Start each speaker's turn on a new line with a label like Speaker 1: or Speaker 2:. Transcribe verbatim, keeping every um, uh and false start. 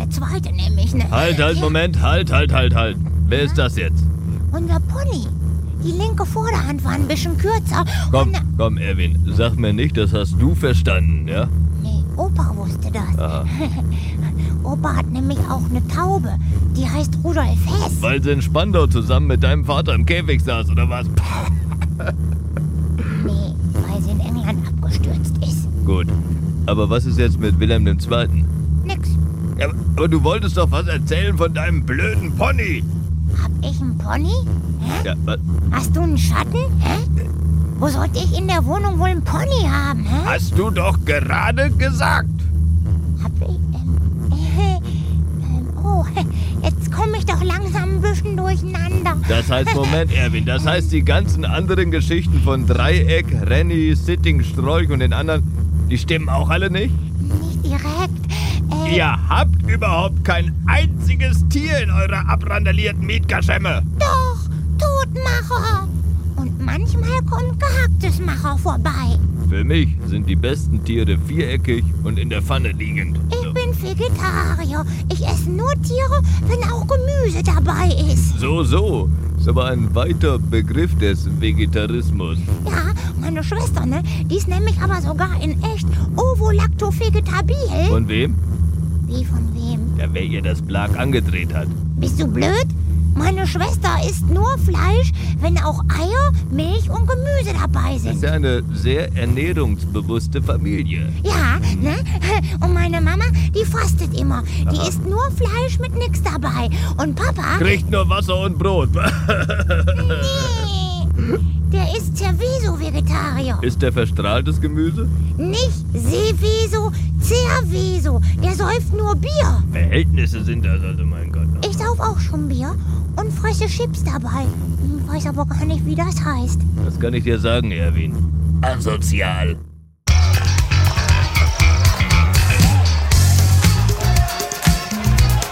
Speaker 1: der zweite nämlich, ne?
Speaker 2: Halt, halt, Moment, halt, halt, halt, halt. Wer ist das jetzt?
Speaker 1: Unser Pony. Die linke Vorderhand war ein bisschen kürzer.
Speaker 2: Komm,
Speaker 1: und,
Speaker 2: komm, Erwin, sag mir nicht, das hast du verstanden, ja?
Speaker 1: Nee, Opa wusste das.
Speaker 2: Aha.
Speaker 1: Opa hat nämlich auch eine Taube. Die heißt Rudolf Hess.
Speaker 2: Weil sie in Spandau zusammen mit deinem Vater im Käfig saß, oder was?
Speaker 1: Nee, weil sie in England abgestürzt ist.
Speaker 2: Gut, aber was ist jetzt mit Wilhelm der Zweite?
Speaker 1: Nix.
Speaker 2: Ja, aber du wolltest doch was erzählen von deinem blöden Pony.
Speaker 1: Hab ich einen Pony? Hä?
Speaker 2: Ja, was?
Speaker 1: Hast du einen Schatten? Hä? Wo sollte ich in der Wohnung wohl einen Pony haben, hä?
Speaker 2: Hast du doch gerade gesagt.
Speaker 1: Hab ich, ähm, äh, ähm, oh, jetzt komme ich doch langsam ein bisschen durcheinander.
Speaker 2: Das heißt, Moment, Erwin, das heißt, die ganzen anderen Geschichten von Dreieck, Renny, Sitting, Strolch und den anderen, die stimmen auch alle nicht?
Speaker 1: Nicht direkt. Äh,
Speaker 2: Ihr habt überhaupt kein einziges Tier in eurer abrandalierten Mietkaschemme.
Speaker 1: Doch, Todmacher. Und manchmal kommt Gehacktesmacher vorbei.
Speaker 2: Für mich sind die besten Tiere viereckig und in der Pfanne liegend.
Speaker 1: Ich bin Vegetarier. Ich esse nur Tiere, wenn auch Gemüse dabei ist.
Speaker 2: So, so. Ist aber ein weiter Begriff des Vegetarismus.
Speaker 1: Ja, meine Schwester, ne? Die ist nämlich aber sogar in echt ovo-lacto-vegetabil.
Speaker 2: Von wem?
Speaker 1: Wie von wem?
Speaker 2: Ja, wer ihr das Blag angedreht hat.
Speaker 1: Bist du blöd? Meine Schwester isst nur Fleisch, wenn auch Eier, Milch und Gemüse dabei
Speaker 2: Das ist
Speaker 1: sind.
Speaker 2: ja eine sehr ernährungsbewusste Familie.
Speaker 1: Ja, ne? Und meine Mama, die fastet immer. Die
Speaker 2: Aha.
Speaker 1: isst nur Fleisch mit nix dabei. Und Papa,
Speaker 2: Kriegt nur Wasser und Brot.
Speaker 1: nee, der isst Cerveso-Vegetarier.
Speaker 2: Ist der verstrahltes Gemüse?
Speaker 1: Nicht Seveso, Cerveso. Der säuft nur Bier.
Speaker 2: Verhältnisse sind das, also mein Gott.
Speaker 1: Ich sauf auch schon Bier und fresse Chips dabei. Weiß aber gar nicht, wie das heißt.
Speaker 2: Das kann ich dir sagen, Erwin. Asozial.